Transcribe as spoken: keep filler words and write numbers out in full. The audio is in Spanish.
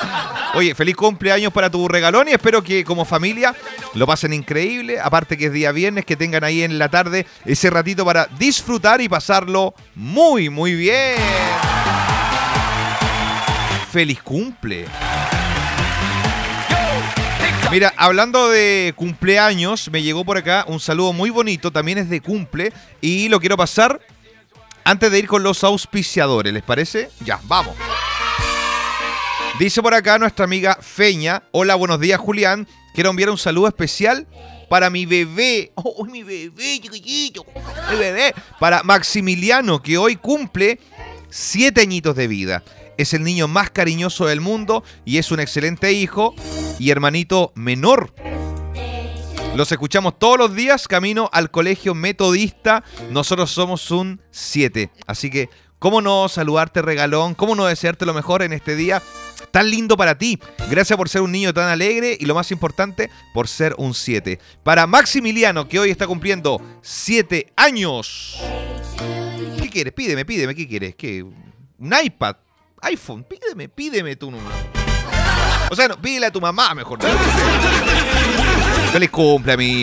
Oye, feliz cumpleaños para tu regalón y espero que como familia lo pasen increíble. Aparte que es día viernes, que tengan ahí en la tarde ese ratito para disfrutar y pasarlo muy, muy bien. Feliz cumple. Mira, hablando de cumpleaños, me llegó por acá un saludo muy bonito, también es de cumple, y lo quiero pasar antes de ir con los auspiciadores, ¿les parece? Ya, vamos. Dice por acá nuestra amiga Feña: hola, buenos días, Julián. Quiero enviar un saludo especial para mi bebé. Oh, mi bebé, chiquitito. Mi bebé. Para Maximiliano, que hoy cumple siete añitos de vida. Es el niño más cariñoso del mundo y es un excelente hijo y hermanito menor. Los escuchamos todos los días camino al colegio metodista. Nosotros somos un siete. Así que, ¿cómo no saludarte, regalón? ¿Cómo no desearte lo mejor en este día tan lindo para ti? Gracias por ser un niño tan alegre y lo más importante, por ser un siete. Para Maximiliano, que hoy está cumpliendo siete años. ¿Qué quieres? Pídeme, pídeme. ¿Qué quieres? ¿Qué? ¿Un iPad? iPhone. Pídeme, pídeme tu número. O sea, no, pídele a tu mamá mejor. Feliz cumple, amigo.